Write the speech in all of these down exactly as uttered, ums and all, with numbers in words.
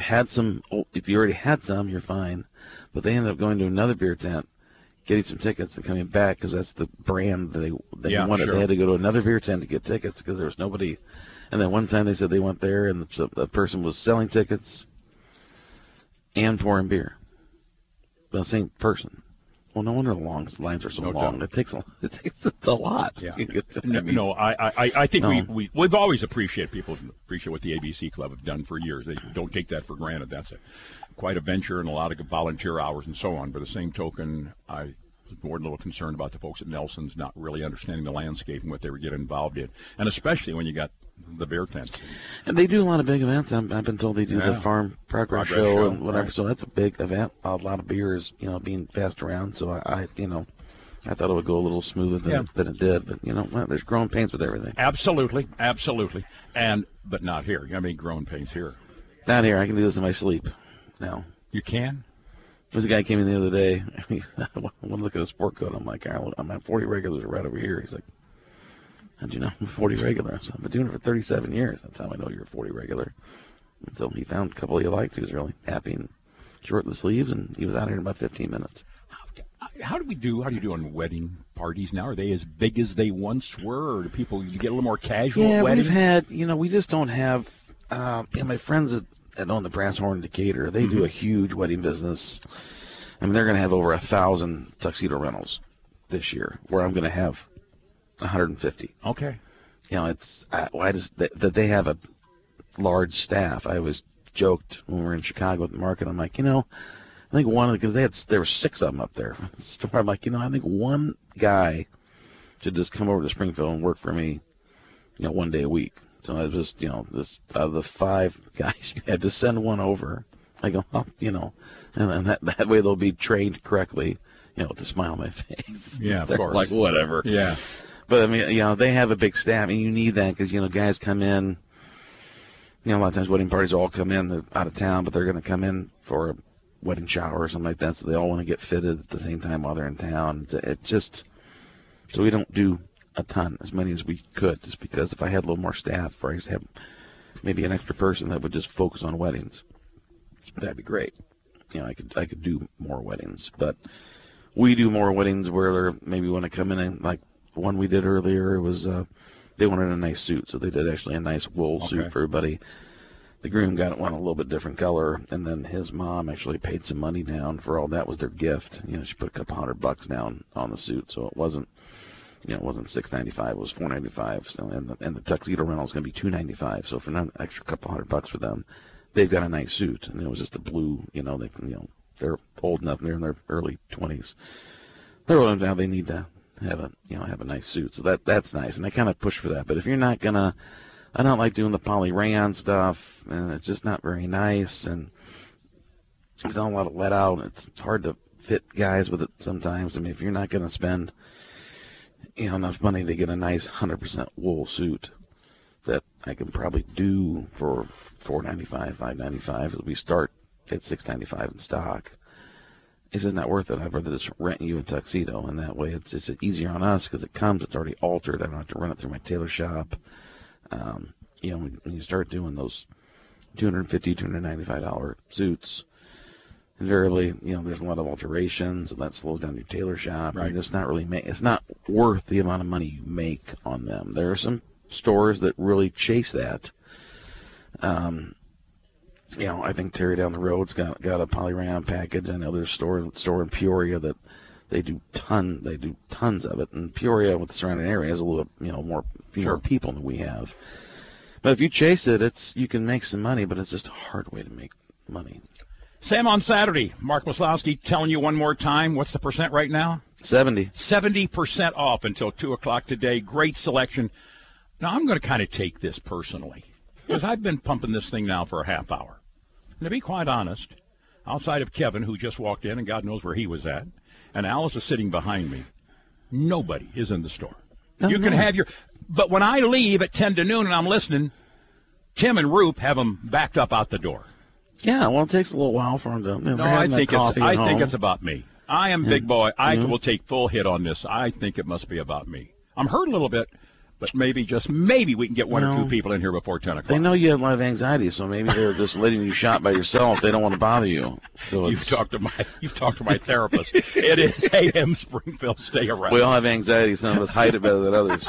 had some, if you already had some, you're fine. But they ended up going to another beer tent, getting some tickets and coming back because that's the brand they they yeah, wanted. Sure. They had to go to another beer tent to get tickets because there was nobody. And then one time they said they went there and the, the person was selling tickets and pouring beer. The same person. Well, no wonder the long lines are so no long. Doubt. It takes a, it takes a lot. Yeah. To, no, I mean, no, I, I, I think no. we, we, we've always appreciated people appreciate what the A B C Club have done for years. They don't take that for granted. That's a, quite a venture and a lot of volunteer hours and so on. By the same token, I was more a little concerned about the folks at Nelson's not really understanding the landscape and what they were getting involved in, and especially when you got the beer tents. And they do a lot of big events. I'm, I've been told they do Yeah. the Farm Progress, Progress show, Show, and whatever. right. So that's a big event. A lot of beers, you know, being passed around. So I, I you know, I thought it would go a little smoother than, Yeah. it, than it did. But, you know, well, there's growing pains with everything. Absolutely, absolutely, and but not here. You have any growing pains here? Not here. I can do this in my sleep now. You can. There's a guy came in the other day. And he said, I want to look at a sport coat. I'm like, I'm at forty regulars right over here. He's like, how'd you know I'm a forty regular? I said, I've been doing it for thirty-seven years. That's how I know you're a forty regular. And so he found a couple he liked. He was really happy and shortened the sleeves, and he was out here in about fifteen minutes. How, how do we do? How do you do on wedding parties now? Are they as big as they once were, or do people you get a little more casual? Yeah, weddings? we've had. You know, we just don't have. Uh, you know, my friends that, that own the Brass Horn in Decatur, they mm-hmm. do a huge wedding business. I mean, they're going to have over a thousand tuxedo rentals this year, where I'm going to have one hundred fifty. Okay. You know, it's I, why does that, that they have a large staff. I always joked when we were in Chicago at the market. I'm like, you know, I think one because they had there were six of them up there. The store. I'm like, you know, I think one guy should just come over to Springfield and work for me, you know, one day a week. So I was just, you know, this out of the five guys, you had to send one over. I go, oh, you know, and then that that way they'll be trained correctly, you know, with a smile on my face. Yeah, of They're course. Like whatever. Yeah. But I mean, you know, they have a big staff, and you need that because you know, guys come in. You know, a lot of times wedding parties all come in, they're out of town, but they're going to come in for a wedding shower or something like that, so they all want to get fitted at the same time while they're in town. It's, it just, so we don't do a ton, as many as we could, just because if I had a little more staff, or I just have maybe an extra person that would just focus on weddings, that'd be great. You know, I could I could do more weddings, but we do more weddings where they're maybe want to come in and like one we did earlier, it was uh, they wanted a nice suit, so they did actually a nice wool Okay. suit for everybody. The groom got one a little bit different color, and then his mom actually paid some money down for all that was their gift. You know, she put a couple hundred bucks down on the suit, so it wasn't, you know, it wasn't six ninety five, it was four ninety five. So and the and the tuxedo rental is going to be two ninety five. So for an extra couple hundred bucks for them, they've got a nice suit, and it was just a blue. You know, they can, you know, they're old enough, they're in their early twenties. They're old enough now. They need to have a, you know, have a nice suit. So that that's nice, and I kind of push for that. But if you're not gonna, I don't like doing the poly rayon stuff, and it's just not very nice, and there's not a lot of let out. It's hard to fit guys with it sometimes. I mean, if you're not gonna spend, you know, enough money to get a nice one hundred percent wool suit that I can probably do for four ninety-five, five ninety-five, we start at six ninety-five in stock. It's just not worth it. I'd rather just rent you a tuxedo, and that way it's it's easier on us because it comes, it's already altered. I don't have to run it through my tailor shop. Um, you know, when, when you start doing those two hundred fifty dollars, two hundred ninety-five dollars suits, invariably, you know, there's a lot of alterations, and that slows down your tailor shop. Right. And it's not really ma- it's not worth the amount of money you make on them. There are some stores that really chase that. Um, you know, I think Terry down the road's got got a polyram package. I know there's a store store in Peoria that they do ton they do tons of it. And Peoria with the surrounding area has a little, you know, more few Sure. more people than we have. But if you chase it, it's you can make some money, but it's just a hard way to make money. Sam on Saturday. Mark Maslowski telling you one more time. What's the percent right now? Seventy. seventy percent off until two o'clock today. Great selection. Now, I'm going to kind of take this personally because I've been pumping this thing now for a half hour. And to be quite honest, outside of Kevin, who just walked in, and God knows where he was at, and Alice is sitting behind me, nobody is in the store. No, you can no. have your – but when I leave at ten to noon and I'm listening, Tim and Roop have them backed up out the door. Yeah, well, it takes a little while for them to. You know, No, they're I having think their it's coffee I at think home. it's about me. I am big boy. I Yeah. will take full hit on this. I think it must be about me. I'm hurt a little bit. But maybe, just maybe, we can get one Well, or two people in here before ten o'clock. They know you have a lot of anxiety, so maybe they're just letting you shop by yourself. They don't want to bother you. So You've it's, talked to my you've talked to my therapist. It is A M Springfield. Stay around. we all have anxiety. Some of us hide it better than others.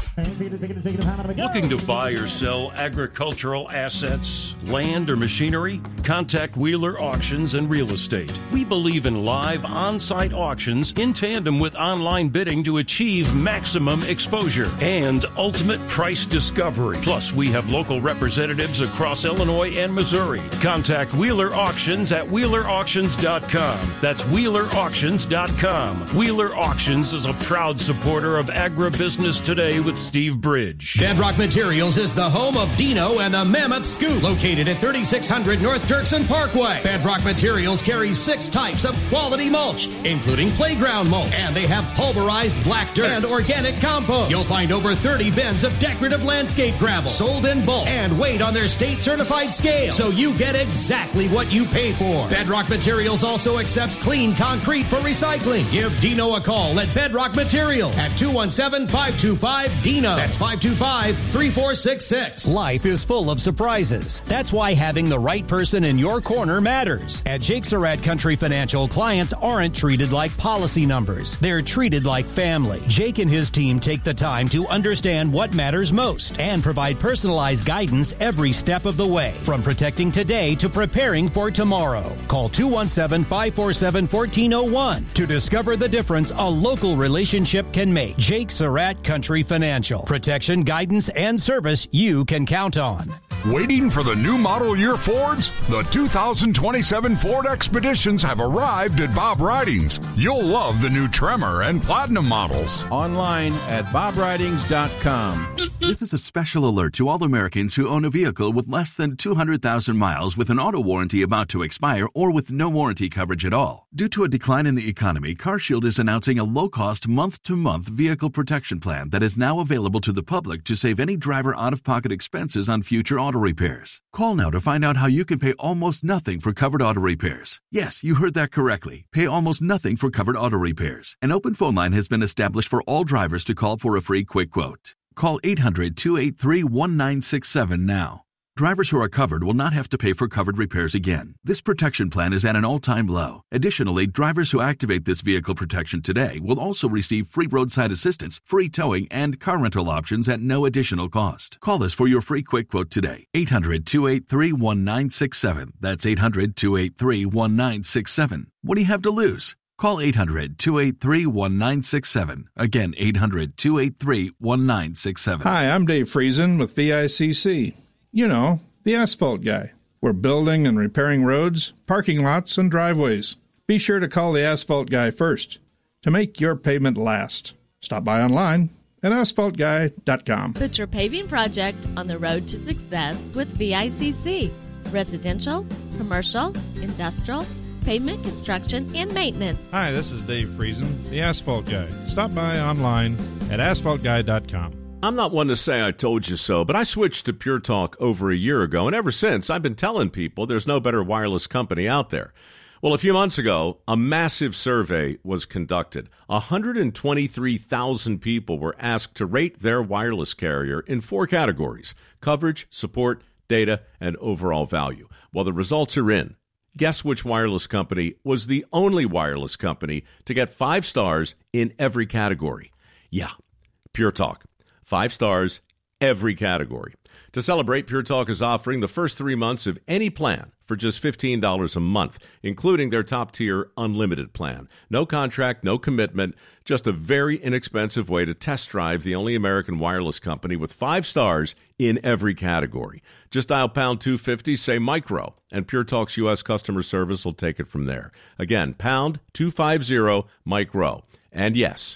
Looking to buy or sell agricultural assets, land, or machinery? Contact Wheeler Auctions and Real Estate. We believe in live on-site auctions in tandem with online bidding to achieve maximum exposure and ultimate price discovery. Plus, we have local representatives across Illinois and Missouri. Contact Wheeler Auctions at wheeler auctions dot com. That's wheeler auctions dot com. Wheeler Auctions is a proud supporter of Agribusiness Today with Steve Bridge. Bedrock Materials is the home of Dino and the Mammoth Scoop, located at thirty-six hundred North Dirksen Parkway. Bedrock Materials carries six types of quality mulch, including playground mulch, and they have pulverized black dirt and organic compost. You'll find over thirty bins of decorative landscape gravel sold in bulk and weighed on their state-certified scale, so you get exactly what you pay for. Bedrock Materials also accepts clean concrete for recycling. Give Dino a call at Bedrock Materials at two one seven, five two five, D I N O. That's five two five, three four six six. Life is full of surprises. That's why having the right person in your corner matters. At Jake Surratt Country Financial, clients aren't treated like policy numbers. They're treated like family. Jake and his team take the time to understand what matters most and provide personalized guidance every step of the way, from protecting today to preparing for tomorrow. Call two one seven, five four seven, one four zero one to discover the difference a local relationship can make. Jake Surratt Country Financial. Protection, guidance, and service you can count on. Waiting for the new model year Fords? The two thousand twenty-seven Ford Expeditions have arrived at Bob Ridings. You'll love the new Tremor and Platinum models. Online at bob ridings dot com. This is a special alert to all Americans who own a vehicle with less than two hundred thousand miles with an auto warranty about to expire or with no warranty coverage at all. Due to a decline in the economy, CarShield is announcing a low-cost month-to-month vehicle protection plan that is now available to the public to save any driver out-of-pocket expenses on future auto repairs. Call now to find out how you can pay almost nothing for covered auto repairs. Yes, you heard that correctly. Pay almost nothing for covered auto repairs. An open phone line has been established for all drivers to call for a free quick quote. Call eight hundred, two eight three, one nine six seven now. Drivers who are covered will not have to pay for covered repairs again. This protection plan is at an all-time low. Additionally, drivers who activate this vehicle protection today will also receive free roadside assistance, free towing, and car rental options at no additional cost. Call us for your free quick quote today. eight hundred, two eight three, one nine six seven. That's eight hundred, two eight three, one nine six seven. What do you have to lose? Call eight hundred, two eight three, one nine six seven. Again, eight hundred, two eight three, one nine six seven. Hi, I'm Dave Friesen with V I C C. You know, the asphalt guy. We're building and repairing roads, parking lots, and driveways. Be sure to call the asphalt guy first to make your pavement last. Stop by online at asphalt guy dot com. Put your paving project on the road to success with V I C C. Residential, commercial, industrial, pavement construction, and maintenance. Hi, this is Dave Friesen, the asphalt guy. Stop by online at asphalt guy dot com. I'm not one to say I told you so, but I switched to Pure Talk over a year ago, and ever since, I've been telling people there's no better wireless company out there. Well, a few months ago, a massive survey was conducted. one hundred twenty-three thousand people were asked to rate their wireless carrier in four categories: coverage, support, data, and overall value. Well, the results are in. Guess which wireless company was the only wireless company to get five stars in every category? Yeah, Pure Talk. Five stars, every category. To celebrate, Pure Talk is offering the first three months of any plan for just fifteen dollars a month, including their top-tier unlimited plan. No contract, no commitment, just a very inexpensive way to test drive the only American wireless company with five stars in every category. Just dial pound two fifty, say micro, and Pure Talk's U S customer service will take it from there. Again, pound two fifty, micro. And yes,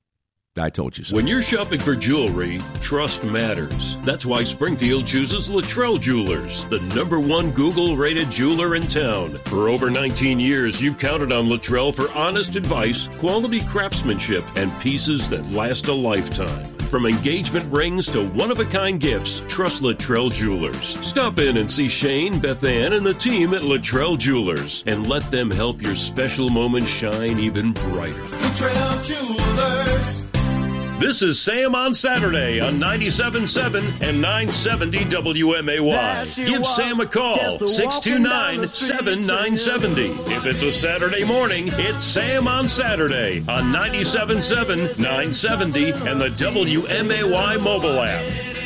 I told you so. When you're shopping for jewelry, trust matters. That's why Springfield chooses Luttrell Jewelers, the number one Google-rated jeweler in town. For over nineteen years, you've counted on Luttrell for honest advice, quality craftsmanship, and pieces that last a lifetime. From engagement rings to one-of-a-kind gifts, trust Luttrell Jewelers. Stop in and see Shane, Beth Ann, and the team at Luttrell Jewelers, and let them help your special moments shine even brighter. Luttrell Jewelers. This is Sam on Saturday on ninety-seven point seven and nine seventy W M A Y. Give Sam a call, six two nine, seven nine seven zero. If it's a Saturday morning, it's Sam on Saturday on ninety-seven point seven, nine seventy, and the W M A Y mobile app.